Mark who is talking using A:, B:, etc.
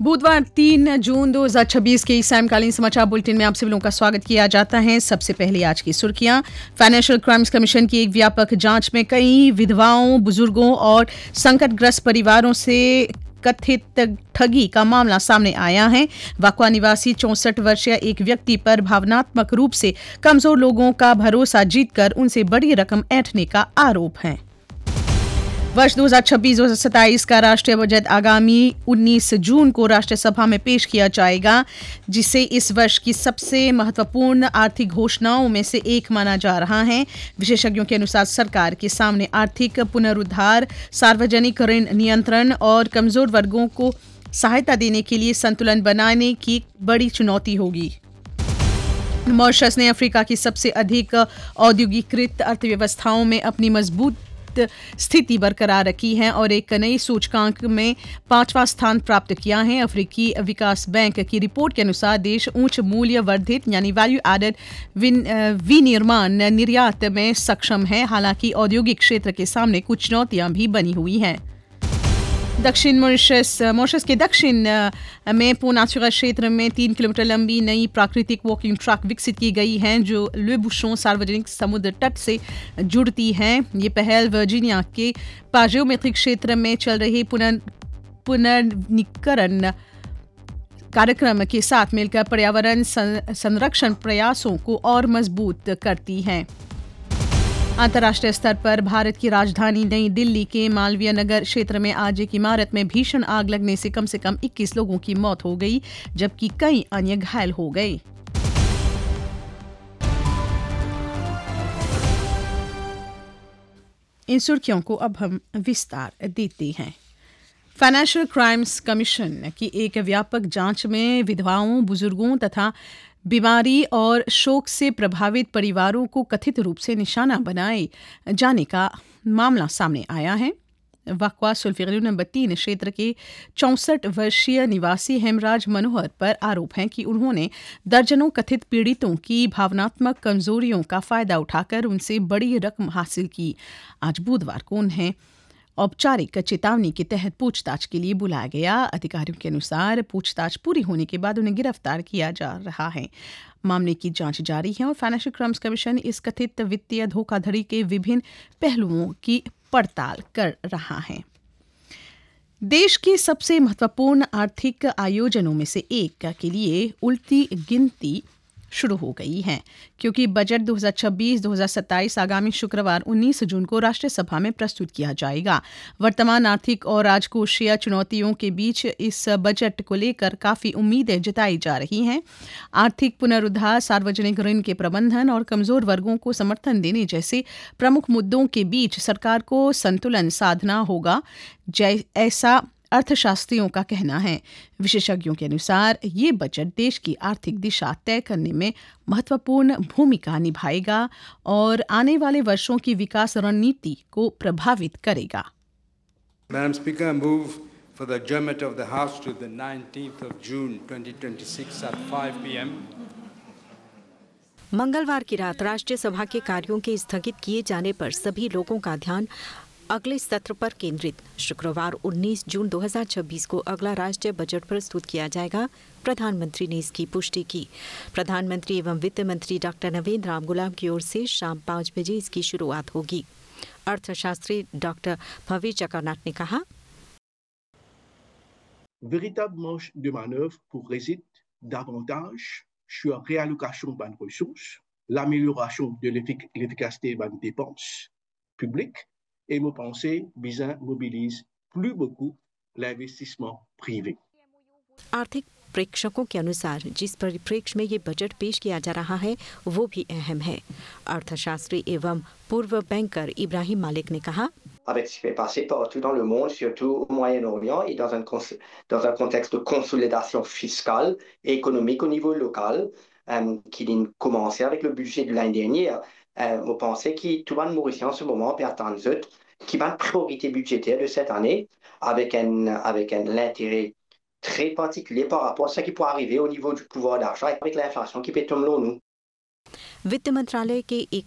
A: बुधवार 3 जून 2026 के सायंकालीन समाचार बुलेटिन में आप सभी लोगों का स्वागत किया जाता है। सबसे पहले आज की सुर्खियां। फाइनेंशियल क्राइम्स कमीशन की एक व्यापक जांच में कई विधवाओं, बुजुर्गों और संकटग्रस्त परिवारों से कथित ठगी का मामला सामने आया है। वाकवा निवासी 64 वर्षीय एक व्यक्ति पर भावनात्मक रूप से कमजोर लोगों का भरोसा जीतकर उनसे बड़ी रकम ऐंठने का आरोप है। वर्ष 2026-2027 का राष्ट्रीय बजट आगामी 19 जून को राष्ट्रीय सभा में पेश किया जाएगा, जिसे इस वर्ष की सबसे महत्वपूर्ण आर्थिक घोषणाओं में से एक माना जा रहा है। विशेषज्ञों के अनुसार सरकार के सामने आर्थिक पुनरुद्धार, सार्वजनिक ऋण नियंत्रण और कमजोर वर्गों को सहायता देने के लिए संतुलन बनाने की बड़ी चुनौती होगी। मॉरिशस ने अफ्रीका की सबसे अधिक औद्योगिकीकृत अर्थव्यवस्थाओं में अपनी मजबूत स्थिति बरकरार रखी है और एक नई सूचकांक में 5वां स्थान प्राप्त किया है। अफ्रीकी विकास बैंक की रिपोर्ट के अनुसार देश उच्च मूल्य वर्धित यानी वैल्यू एडेड विनिर्माण निर्यात में सक्षम है। हालांकि औद्योगिक क्षेत्र के सामने कुछ चुनौतियां भी बनी हुई हैं। दक्षिण मॉरिशस के दक्षिण में पोनाचुरा क्षेत्र में 3 किलोमीटर लंबी नई प्राकृतिक वॉकिंग ट्रैक विकसित की गई है जो ले बुशों सार्वजनिक समुद्र तट से जुड़ती है। ये पहल वर्जीनिया के पाजियोमेट्रिक क्षेत्र में चल रही पुनर्वनीकरण कार्यक्रम के साथ मिलकर पर्यावरण संरक्षण प्रयासों को और मजबूत करती है। अंतर्राष्ट्रीय स्तर पर भारत की राजधानी नई दिल्ली के मालवीय नगर क्षेत्र में आज एक इमारत में भीषण आग लगने से कम 21 लोगों की मौत हो गई, जबकि कई अन्य घायल हो गए। इन सुर्खियों को अब हम विस्तार देते हैं। फाइनेंशियल क्राइम्स कमीशन की एक व्यापक जांच में विधवाओं, बुजुर्गों तथा बीमारी और शोक से प्रभावित परिवारों को कथित रूप से निशाना बनाए जाने का मामला सामने आया है। वकवा सुल्फिगलू नंबर 3 क्षेत्र के 64 वर्षीय निवासी हेमराज मनोहर पर आरोप है कि उन्होंने दर्जनों कथित पीड़ितों की भावनात्मक कमजोरियों का फायदा उठाकर उनसे बड़ी रकम हासिल की। आज बुधवार को उन्हें औपचारिक चेतावनी के तहत पूछताछ के लिए बुलाया गया। अधिकारियों के अनुसार पूछताछ पूरी होने के बाद उन्हें गिरफ्तार किया जा रहा है। मामले की जांच जारी है और फाइनेंशियल क्राइम्स कमीशन इस कथित वित्तीय धोखाधड़ी के विभिन्न पहलुओं की पड़ताल कर रहा है। देश के सबसे महत्वपूर्ण आर्थिक आयोजनों में से एक के लिए उल्टी गिनती शुरू हो गई है, क्योंकि बजट 2026-2027 आगामी शुक्रवार 19 जून को राष्ट्रीय सभा में प्रस्तुत किया जाएगा। वर्तमान आर्थिक और राजकोषीय चुनौतियों के बीच इस बजट को लेकर काफी उम्मीदें जताई जा रही हैं। आर्थिक पुनरुद्धार, सार्वजनिक ऋण के प्रबंधन और कमजोर वर्गों को समर्थन देने जैसे प्रमुख मुद्दों के बीच सरकार को संतुलन साधना होगा, ऐसा अर्थशास्त्रियों का कहना है। विशेषज्ञों के अनुसार ये बजट देश की आर्थिक दिशा तय करने में महत्वपूर्ण भूमिका निभाएगा और आने वाले वर्षों की विकास रणनीति को प्रभावित करेगा।
B: Madam Speaker, I move for the adjournment of the House to the 19th of June 2026 at 5 p.m.
C: मंगलवार की रात राष्ट्रीय सभा के कार्यों के स्थगित किए जाने पर सभी लोगों का ध्यान अगले सत्र पर केंद्रित। शुक्रवार 19 जून 2026 को अगला राष्ट्रीय बजट प्रस्तुत किया जाएगा। प्रधानमंत्री ने इसकी पुष्टि की। प्रधानमंत्री एवं वित्त मंत्री डॉक्टर नवीन राम गुलाम की ओर से शाम 5 बजे इसकी शुरुआत होगी। अर्थशास्त्री डॉक्टर भव्य चक्रनाथ ने कहा,
D: Véritable marge de manœuvre pour réside davantage sur la réallocation des ressources, l'amélioration de l'efficacité des dépenses publiques et mes pensées visant mobilise plus beaucoup l'investissement privé.
C: आर्थिक प्रेक्षकों के अनुसार जिस परिप्रेक्ष्य में ये बजट पेश किया जा रहा है वो भी अहम है। अर्थशास्त्री एवं पूर्व बैंकर इब्राहिम मालिक ने कहा,
E: avec ce qui s'est passé partout dans le monde, surtout au Moyen-Orient et dans un contexte de consolidation fiscale et économique au niveau local, qui vient commencer avec le budget de l'année dernière. Vous pensez que tout le monde mauricien en ce moment peut attendre qui va une priorité budgétaire de cette année avec un intérêt très particulier par rapport à ce qui peut arriver au niveau du pouvoir d'achat avec l'inflation qui peut tomber nous.
C: वित्त मंत्रालय के एक